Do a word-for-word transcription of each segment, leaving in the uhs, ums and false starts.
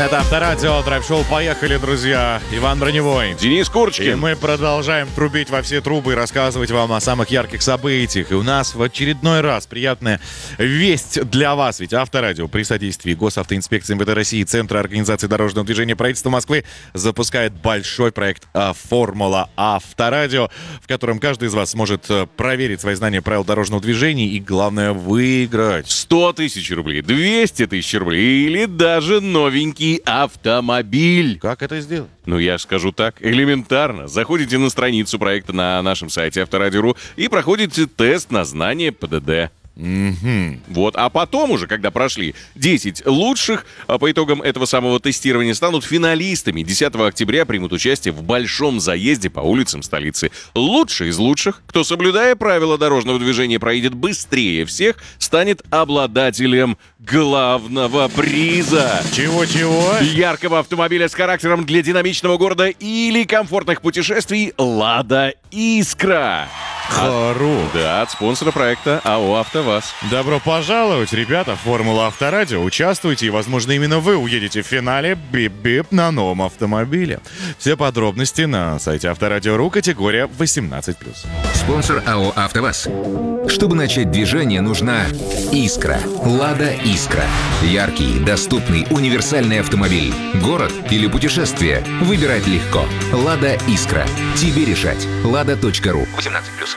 Это Авторадио, драйв-шоу. Поехали, друзья. Иван Броневой. Денис Курочкин. И мы продолжаем трубить во все трубы и рассказывать вам о самых ярких событиях. И у нас в очередной раз приятная весть для вас. Ведь Авторадио при содействии Госавтоинспекции МВД России, Центра организации дорожного движения правительства Москвы запускает большой проект «Формула Авторадио», в котором каждый из вас сможет проверить свои знания правил дорожного движения и, главное, выиграть сто тысяч рублей, двести тысяч рублей или даже новенький автомобиль. Как это сделать? Ну, я ж скажу так, элементарно. Заходите на страницу проекта на нашем сайте Авторадио.ру и проходите тест на знание ПДД. Mm-hmm. Вот, а потом уже, когда прошли десять лучших, а по итогам этого самого тестирования станут финалистами. десятого октября примут участие в большом заезде по улицам столицы. Лучший из лучших, кто, соблюдая правила дорожного движения, проедет быстрее всех, станет обладателем главного приза. Чего-чего? Яркого автомобиля с характером для динамичного города или комфортных путешествий «Лада Искра». Хорош. Да, от спонсора проекта АО «АвтоВАЗ». Добро пожаловать, ребята, в Формулу Авторадио. Участвуйте, и, возможно, именно вы уедете в финале бип-бип на новом автомобиле. Все подробности на сайте Авторадио.ру, категория восемнадцать плюс. Спонсор АО «АвтоВАЗ». Чтобы начать движение, нужна «Искра». «Лада Искра». Яркий, доступный, универсальный автомобиль. Город или путешествие. Выбирать легко. «Лада Искра». Тебе решать. лада точка ру. восемнадцать плюс.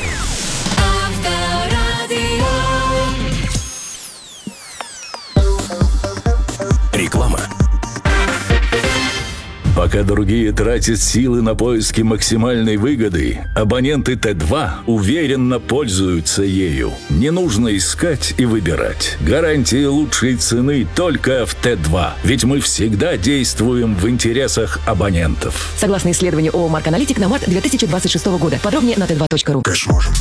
Реклама. Пока другие тратят силы на поиски максимальной выгоды, абоненты Т два уверенно пользуются ею. Не нужно искать и выбирать. Гарантия лучшей цены только в Т два. Ведь мы всегда действуем в интересах абонентов. Согласно исследованию ООО «Марк Аналитик» на март две тысячи двадцать шестого года. Подробнее на тэ два точка ру.